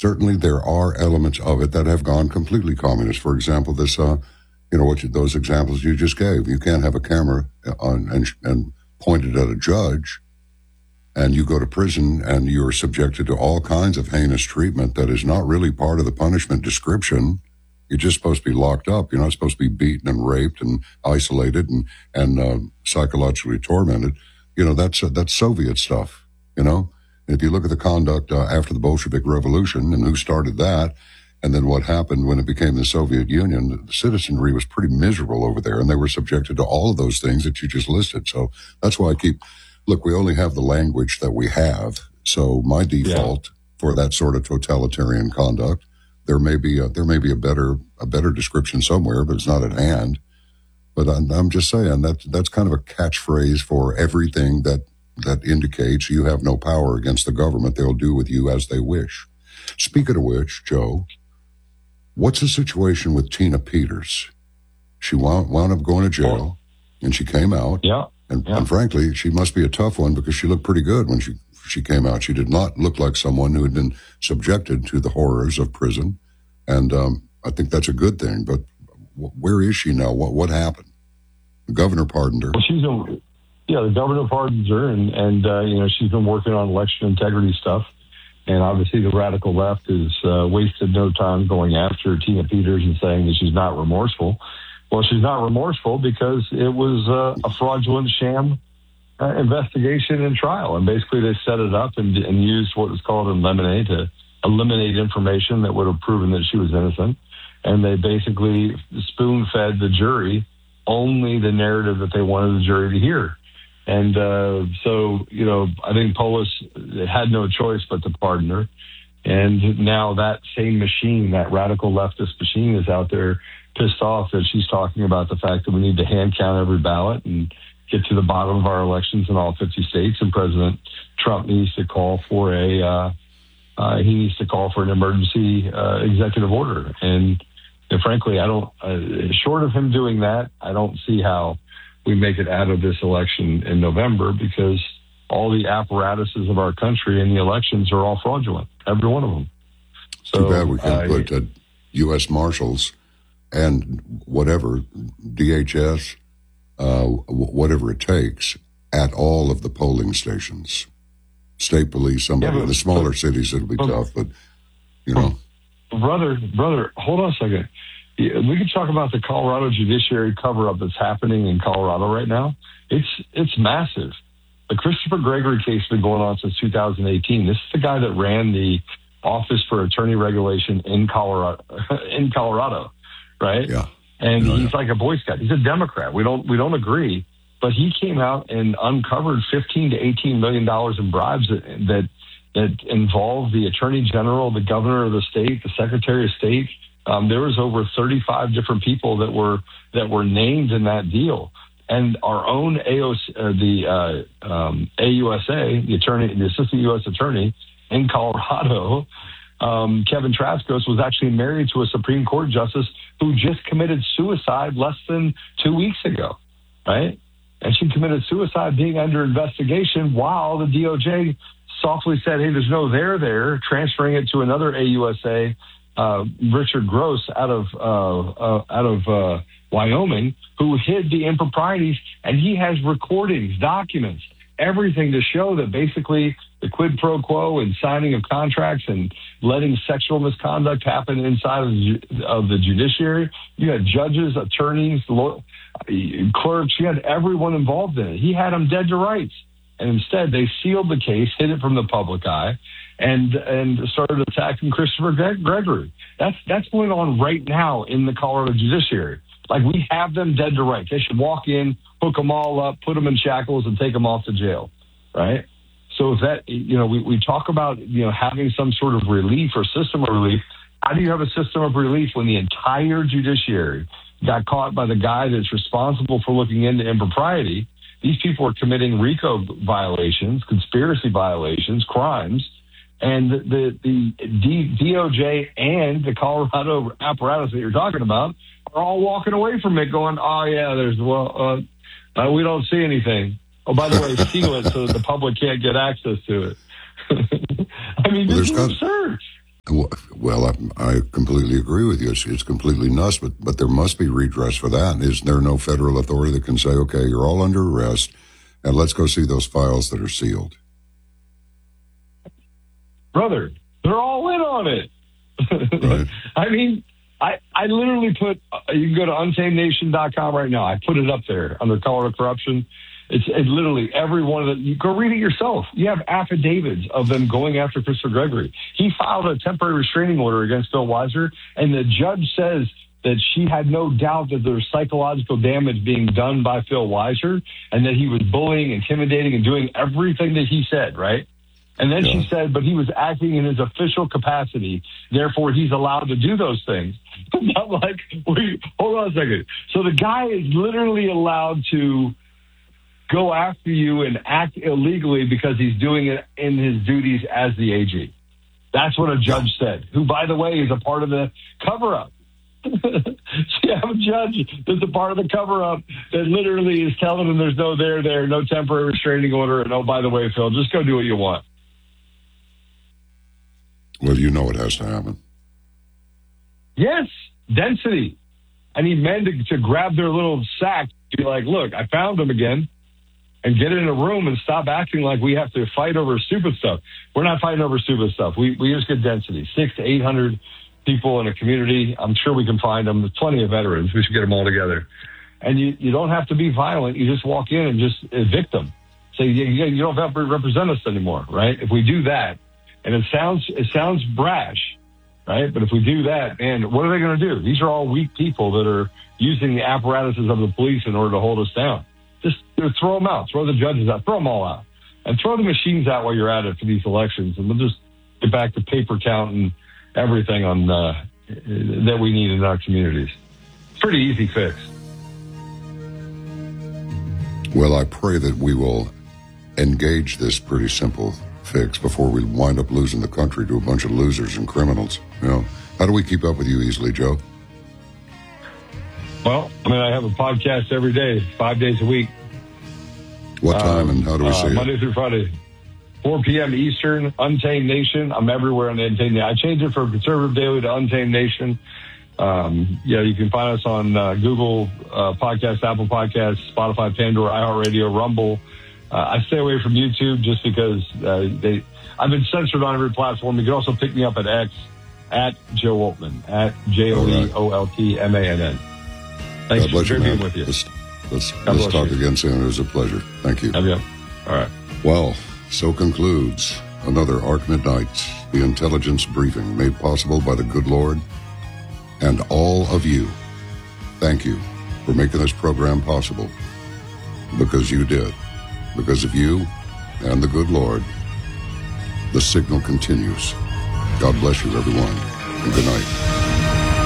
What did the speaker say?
certainly there are elements of it that have gone completely communist. For example, this, those examples you just gave. You can't have a camera on and pointed at a judge, and you go to prison and you're subjected to all kinds of heinous treatment that is not really part of the punishment description. You're just supposed to be locked up. You're not supposed to be beaten and raped and isolated and psychologically tormented. That's Soviet stuff, And if you look at the conduct after the Bolshevik Revolution and who started that, and then what happened when it became the Soviet Union, the citizenry was pretty miserable over there, and they were subjected to all of those things that you just listed. So that's why look, we only have the language that we have. So my default for that sort of totalitarian conduct, there may be a better description somewhere, but it's not at hand. But I'm just saying that's kind of a catchphrase for everything that indicates you have no power against the government. They'll do with you as they wish. Speaking of which, Joe, what's the situation with Tina Peters? She wound up going to jail, and she came out. Yeah. And frankly, she must be a tough one because she looked pretty good when she came out. She did not look like someone who had been subjected to the horrors of prison. And I think that's a good thing. But where is she now? What happened? The governor pardoned her. Well, the governor pardons her, and she's been working on election integrity stuff. And obviously the radical left has wasted no time going after Tina Peters and saying that she's not remorseful. Well, she's not remorseful because it was a fraudulent sham investigation and trial. And basically they set it up and used what was called an lemonade to eliminate information that would have proven that she was innocent. And they basically spoon-fed the jury only the narrative that they wanted the jury to hear. And I think Polis had no choice but to pardon her. And now that same machine, that radical leftist machine, is out there pissed off that she's talking about the fact that we need to hand count every ballot and get to the bottom of our elections in all 50 states. And President Trump needs to call for an emergency executive order. And frankly, short of him doing that, I don't see how we make it out of this election in November, because all the apparatuses of our country in the elections are all fraudulent, every one of them. So, too bad we can't put U.S. Marshals and whatever, DHS, whatever it takes, at all of the polling stations. State police, somebody. In the smaller cities, it'll be tough, but, Brother, hold on a second. We could talk about the Colorado judiciary cover-up that's happening in Colorado right now. It's massive. The Christopher Gregory case has been going on since 2018. This is the guy that ran the Office for Attorney Regulation in Colorado, right? Yeah. And he's like a Boy Scout. He's a Democrat. We don't agree, but he came out and uncovered $15 to $18 million in bribes that involved the Attorney General, the Governor of the state, the Secretary of State. There was over 35 different people that were named in that deal. And our own AUSA, the Assistant U.S. Attorney in Colorado, Kevin Traskos, was actually married to a Supreme Court justice who just committed suicide less than 2 weeks ago, right? And she committed suicide being under investigation while the DOJ softly said, hey, there's no there, transferring it to another AUSA, Richard Gross out of Wyoming, who hid the improprieties, and he has recordings, documents, everything to show that basically the quid pro quo and signing of contracts and letting sexual misconduct happen inside of the judiciary. You had judges, attorneys, clerks. You had everyone involved in it. He had them dead to rights. And instead, they sealed the case, hid it from the public eye, and started attacking Christopher Gregory. That's going on right now in the Colorado judiciary. Like, we have them dead to rights. They should walk in, hook them all up, put them in shackles, and take them off to jail, right? So if that, we talk about, having some sort of relief or system of relief. How do you have a system of relief when the entire judiciary got caught by the guy that's responsible for looking into impropriety? These people are committing RICO violations, conspiracy violations, crimes, and the DOJ and the Colorado apparatus that you're talking about are all walking away from it going, oh, yeah, we don't see anything. Oh, by the way, seal it so that the public can't get access to it. I mean, this is absurd. Well, I completely agree with you. It's completely nuts, but there must be redress for that. Is there no federal authority that can say, okay, you're all under arrest, and let's go see those files that are sealed? Brother, they're all in on it. Right. I mean, I literally put, you can go to untamednation.com right now. I put it up there under Colorado corruption. It's literally every one of the, you go read it yourself. You have affidavits of them going after Christopher Gregory. He filed a temporary restraining order against Phil Weiser, and the judge says that she had no doubt that there was psychological damage being done by Phil Weiser and that he was bullying, intimidating, and doing everything that he said, right? And then she said, but he was acting in his official capacity. Therefore, he's allowed to do those things. I'm like, wait, hold on a second. So the guy is literally allowed to go after you and act illegally because he's doing it in his duties as the AG. That's what a judge said, who, by the way, is a part of the cover-up. So you have a judge that's a part of the cover-up that literally is telling him there's no there, no temporary restraining order, and oh, by the way, Phil, just go do what you want. Well, you know it has to happen. Yes, density. I need men to grab their little sack, be like, look, I found him again, and get in a room and stop acting like we have to fight over stupid stuff. We're not fighting over stupid stuff. We just get density. 600 to 800 people in a community. I'm sure we can find them. There's plenty of veterans. We should get them all together. And you don't have to be violent. You just walk in and just evict them. Say, you don't have to represent us anymore, right? If we do that, and it sounds brash, right? But if we do that, man, what are they going to do? These are all weak people that are using the apparatuses of the police in order to hold us down. Just throw them out. Throw the judges out. Throw them all out. And throw the machines out while you're at it for these elections. And we'll just get back to paper count and everything on that we need in our communities. Pretty easy fix. Well, I pray that we will engage this pretty simple fix before we wind up losing the country to a bunch of losers and criminals. You know, how do we keep up with you easily, Joe? Well, I mean, I have a podcast every day, 5 days a week. What time and how do we see it? Monday through Friday, 4 p.m. Eastern, Untamed Nation. I'm everywhere on the Untamed Nation. I changed it from Conservative Daily to Untamed Nation. You can find us on Google Podcasts, Apple Podcasts, Spotify, Pandora, iHeartRadio, Rumble. I stay away from YouTube just because I've been censored on every platform. You can also pick me up at X, at Joe Oltmann, at JOEOLTMANN. Thanks for being with you. Let's talk again soon. It was a pleasure. Thank you. Yeah. All right. Well, so concludes another Ark Midnight, the intelligence briefing made possible by the good Lord and all of you. Thank you for making this program possible, because you did. Because of you and the good Lord, the signal continues. God bless you, everyone, and good night.